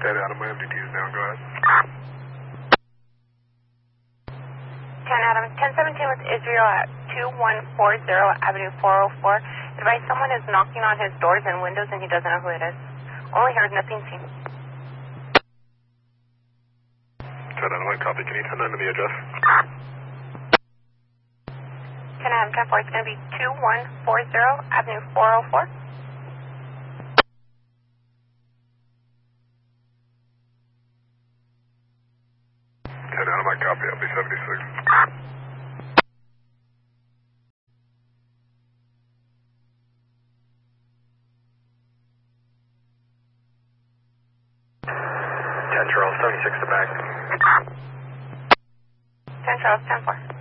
Dead Adam, my MDT is down, go ahead. 10 Adam, 1017 with Israel at 2140 Avenue 404. Advise someone is knocking on his doors and windows and he doesn't know who it is. Only heard, nothing seen. 10 Adam, I copy. Can you turn on to the address? 10 Adam, 10-4, it's going to be 2140 Avenue 404. 10 Adam, I copy. I'll be 76. 10 Charles, 76 to back. 10 Charles, 10-4.